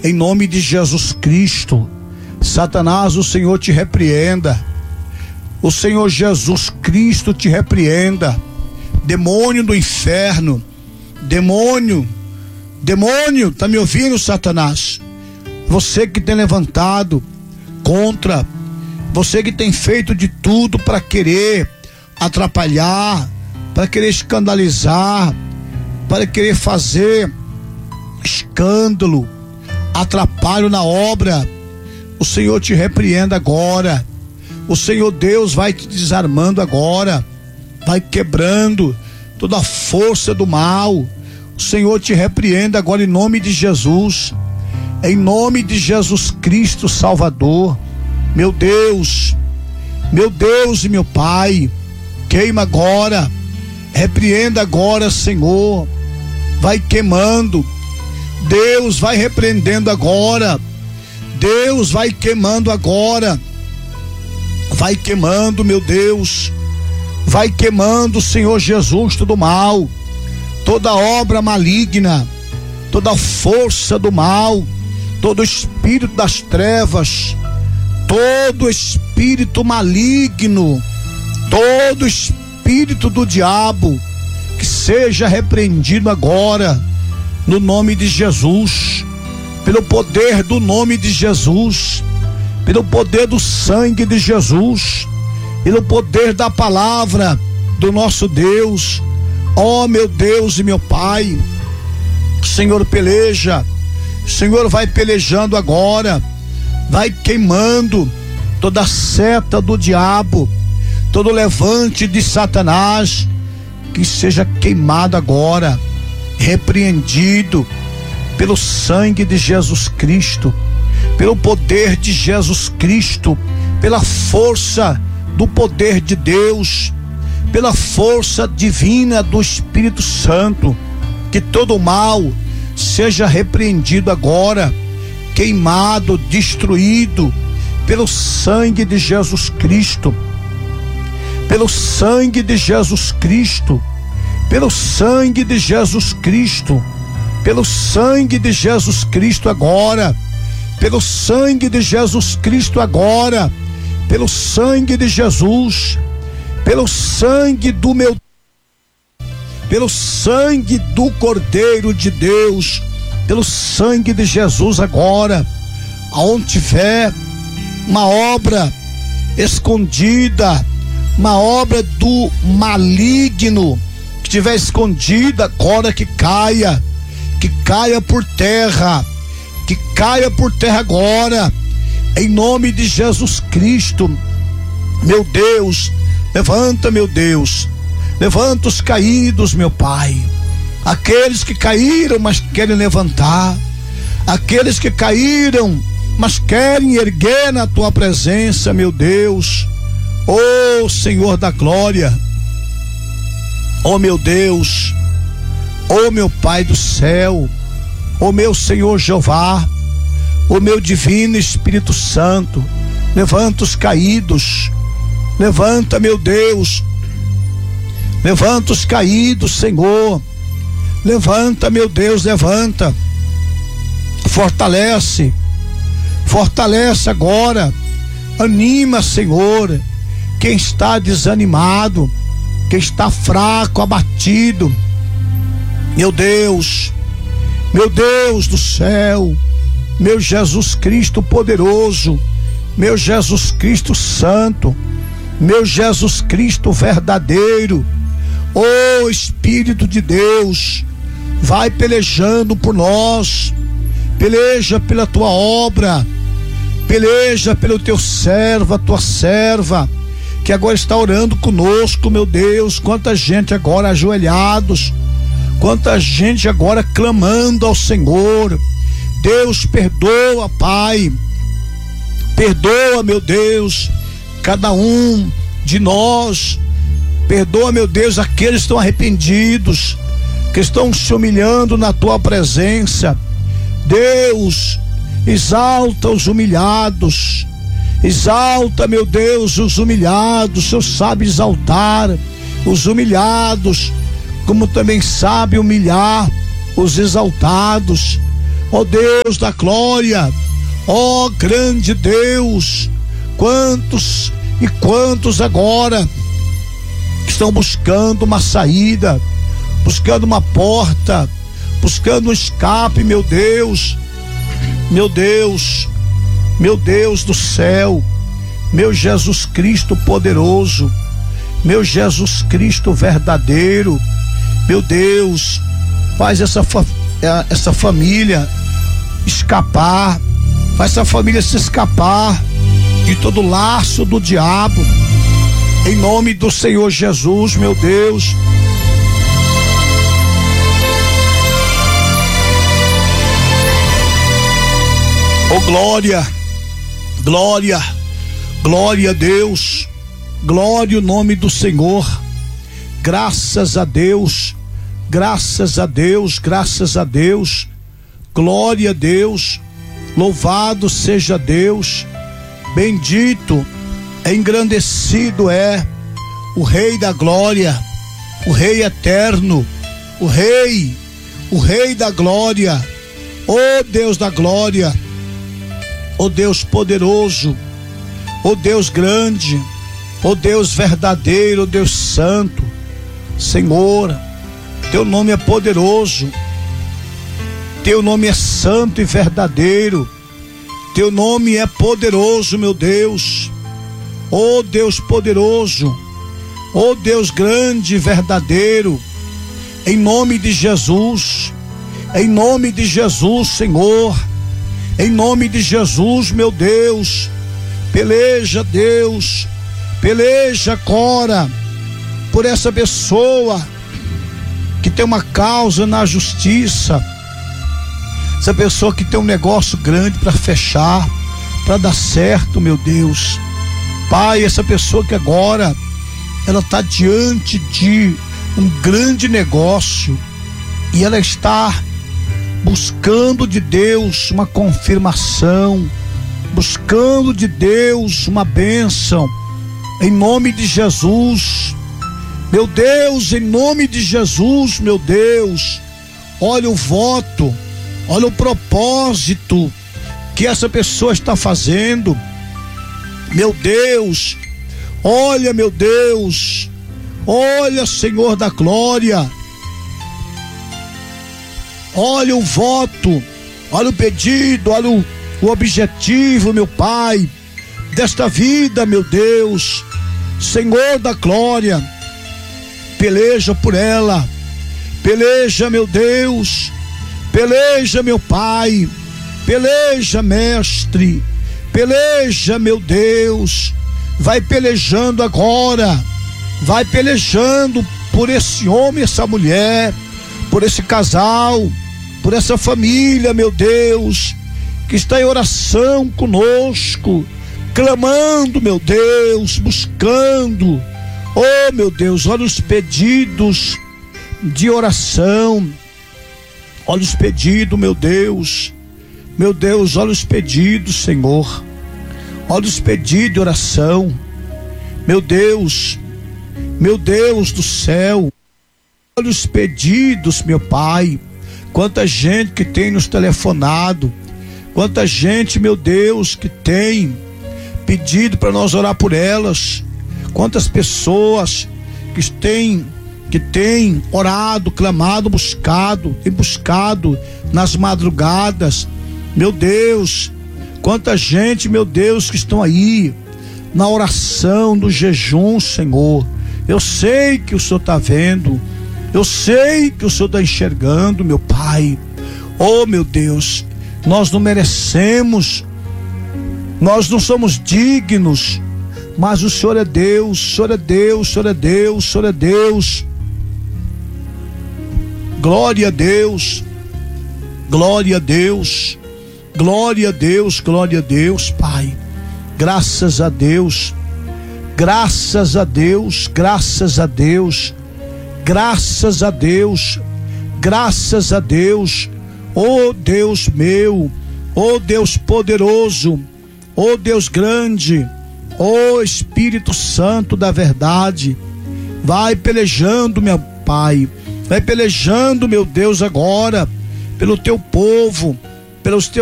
Em nome de Jesus Cristo, Satanás, o Senhor te repreenda. O Senhor Jesus Cristo te repreenda. Demônio do inferno, demônio, tá me ouvindo, Satanás? Você que tem levantado contra, você que tem feito de tudo para querer atrapalhar, para querer escandalizar, para querer fazer escândalo, atrapalho na obra, o Senhor te repreenda agora. O Senhor Deus vai te desarmando agora, vai quebrando toda a força do mal. O Senhor te repreenda agora em nome de Jesus, em nome de Jesus Cristo Salvador. Meu Deus e meu Pai, queima agora, repreenda agora, Senhor, vai queimando. Deus vai repreendendo agora, Deus vai queimando agora, vai queimando, meu Deus, vai queimando, Senhor Jesus, todo mal, toda obra maligna, toda força do mal, todo espírito das trevas, todo espírito maligno, todo espírito do diabo, que seja repreendido agora, no nome de Jesus, pelo poder do nome de Jesus, pelo poder do sangue de Jesus, pelo poder da palavra do nosso Deus. Ó meu Deus e meu Pai, o Senhor peleja, o Senhor vai pelejando agora, vai queimando toda seta do diabo, todo levante de Satanás, que seja queimado agora, repreendido pelo sangue de Jesus Cristo, pelo poder de Jesus Cristo, pela força do poder de Deus, pela força divina do Espírito Santo, que todo mal seja repreendido agora, queimado, destruído pelo sangue de Jesus Cristo, pelo sangue de Jesus Cristo, pelo sangue de Jesus Cristo, pelo sangue de Jesus Cristo agora, pelo sangue de Jesus Cristo agora, pelo sangue de Jesus, pelo sangue do meu, pelo sangue do Cordeiro de Deus, pelo sangue de Jesus agora, aonde tiver uma obra escondida, uma obra do maligno que estiver escondida agora, que caia por terra, que caia por terra agora, em nome de Jesus Cristo. Meu Deus, levanta, meu Deus, levanta os caídos, meu Pai, aqueles que caíram, mas querem levantar, aqueles que caíram, mas querem erguer na tua presença, meu Deus. Ó Senhor da glória, ó meu Deus, ó meu Pai do céu, ó meu Senhor Jeová, ó meu divino Espírito Santo, levanta os caídos, levanta, meu Deus, levanta os caídos, Senhor, levanta, meu Deus, levanta, fortalece agora, anima, Senhor, quem está desanimado, quem está fraco, abatido. Meu Deus do céu, meu Jesus Cristo poderoso, meu Jesus Cristo santo, meu Jesus Cristo verdadeiro, ó Espírito de Deus, vai pelejando por nós, peleja pela tua obra, peleja pelo teu servo, a tua serva, que agora está orando conosco, meu Deus. Quanta gente agora ajoelhados, quanta gente agora clamando ao Senhor. Deus, perdoa, Pai, perdoa, meu Deus, cada um de nós, perdoa, meu Deus, aqueles que estão arrependidos, que estão se humilhando na tua presença. Deus, exalta os humilhados, exalta, meu Deus, os humilhados. O Senhor sabe exaltar os humilhados, como também sabe humilhar os exaltados. ó Deus da glória, ó grande Deus. Quantos e quantos agora estão buscando uma saída, buscando uma porta, buscando um escape, meu Deus, meu Deus, meu Deus do céu, meu Jesus Cristo poderoso, meu Jesus Cristo verdadeiro, meu Deus, faz essa família escapar, faz essa família se escapar de todo laço do diabo, em nome do Senhor Jesus, meu Deus. Oh glória, glória, glória a Deus, glória ao nome do Senhor, graças a Deus, graças a Deus, graças a Deus, glória a Deus, louvado seja Deus, bendito, engrandecido é o Rei da glória, o Rei eterno, o Rei da glória, ó Deus da glória, ó Deus poderoso, ó Deus grande, ó Deus verdadeiro, ó Deus santo. Senhor, teu nome é poderoso, teu nome é santo e verdadeiro, teu nome é poderoso, meu Deus, ó Deus poderoso, ó Deus grande e verdadeiro, em nome de Jesus, Senhor, em nome de Jesus, meu Deus, peleja, Deus, peleja agora por essa pessoa que tem uma causa na justiça, essa pessoa que tem um negócio grande para fechar, para dar certo, meu Deus. Pai, essa pessoa que agora ela está diante de um grande negócio e ela está buscando de Deus uma confirmação, buscando de Deus uma bênção, em nome de Jesus, meu Deus, em nome de Jesus, meu Deus, olha o voto, olha o propósito que essa pessoa está fazendo, meu Deus, olha, meu Deus, olha, Senhor da glória, olha o voto, olha o pedido, olha o objetivo, meu Pai, desta vida, meu Deus, Senhor da glória, peleja por ela, peleja, meu Deus, peleja, meu Pai, peleja, mestre, peleja, meu Deus, vai pelejando agora, vai pelejando por esse homem, essa mulher, por esse casal, por essa família, meu Deus, que está em oração conosco, clamando, meu Deus, buscando, oh meu Deus, olha os pedidos de oração, olha os pedidos, meu Deus, olha os pedidos, Senhor, olha os pedidos de oração, meu Deus do céu, olha os pedidos, meu Pai, quanta gente que tem nos telefonado, quanta gente, meu Deus, que tem pedido para nós orar por elas, quantas pessoas que têm orado, clamado, tem buscado nas madrugadas, meu Deus, quanta gente, meu Deus, que estão aí na oração, no jejum, Senhor. Eu sei que o Senhor está vendo, eu sei que o Senhor está enxergando, meu Pai. Oh, meu Deus, nós não merecemos, nós não somos dignos, mas o Senhor é Deus, o Senhor é Deus, o Senhor é Deus, o Senhor é Deus. Glória a Deus, glória a Deus, glória a Deus, glória a Deus, Pai. Graças a Deus, graças a Deus, graças a Deus, graças a Deus, graças a Deus. Oh Deus meu, oh Deus poderoso, oh Deus grande, oh Espírito Santo da verdade, vai pelejando, meu Pai, vai pelejando, meu Deus, agora pelo teu povo, pelos teus